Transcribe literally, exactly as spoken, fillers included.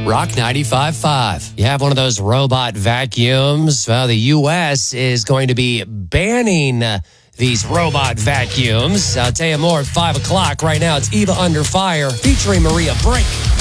Rock ninety-five point five. You have one of those robot vacuums. Well, the U S is going to be banning uh, these robot vacuums. I'll tell you more at five o'clock. Right now, it's Eva Under Fire featuring Maria Brink.